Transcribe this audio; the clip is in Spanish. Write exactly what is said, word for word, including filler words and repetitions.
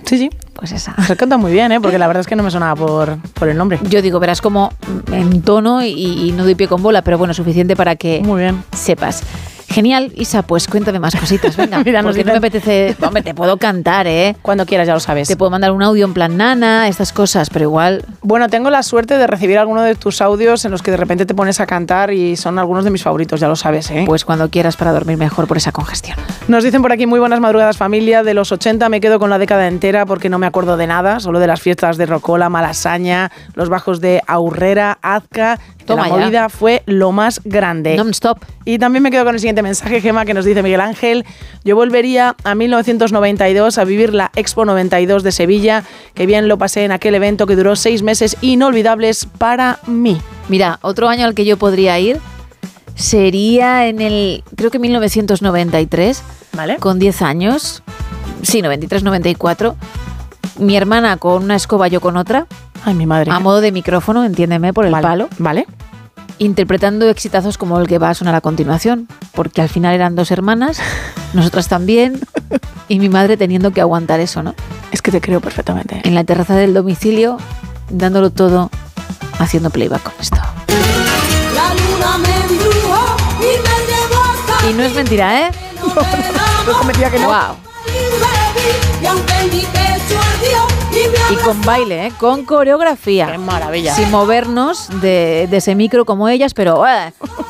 Sí, sí. Pues esa. Se canta muy bien, ¿eh? Porque la verdad es que no me sonaba por, por el nombre. Yo digo, verás como en tono y, y no doy pie con bola, pero bueno, suficiente para que muy bien. sepas. Genial, Isa, pues cuéntame más cositas, venga. Mira, nos porque dicen... no me apetece... Hombre, te puedo cantar, ¿eh? Cuando quieras, ya lo sabes. Te puedo mandar un audio en plan nana, estas cosas, pero igual... Bueno, tengo la suerte de recibir alguno de tus audios en los que de repente te pones a cantar y son algunos de mis favoritos, ya lo sabes, ¿eh? Pues cuando quieras para dormir mejor por esa congestión. Nos dicen por aquí, muy buenas madrugadas familia, de los ochenta me quedo con la década entera porque no me acuerdo de nada, solo de las fiestas de Rocola, Malasaña, los bajos de Aurrera, Azca... Toma la movida ya. Fue lo más grande. Non-stop. Y también me quedo con el siguiente mensaje, Gema, que nos dice Miguel Ángel. Yo volvería a mil novecientos noventa y dos a vivir la Expo noventa y dos de Sevilla, que bien lo pasé en aquel evento que duró seis meses inolvidables para mí. Mira, otro año al que yo podría ir sería en el, creo que mil novecientos noventa y tres, ¿vale? Con diez años. Sí, noventa y tres, noventa y cuatro. Mi hermana con una escoba, yo con otra. Ay, mi madre. A modo de micrófono, entiéndeme, por el vale, palo. Vale. Interpretando exitazos como el que va a sonar a continuación, porque al final eran dos hermanas, nosotras también, y mi madre teniendo que aguantar eso, ¿no? Es que te creo perfectamente. En la terraza del domicilio, dándolo todo, haciendo playback con esto. La luna me embrujó y me llevó hasta Y no es mentira, ¿eh? No, no cometía que no. Wow. y aunque mi pecho ardió y me Y con baile, ¿eh? Con coreografía. Qué maravilla. Sin movernos de, de ese micro como ellas, pero... ¡eh!